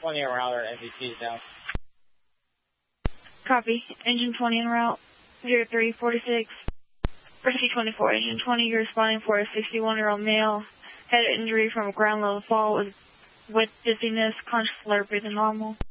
20 en route or MVP is down. Copy. Engine 20 en route. 0346. Rescue 24. Engine 20, you're responding for a 61-year-old male. Head injury from a ground level fall with dizziness, conscious alert, breathing normal.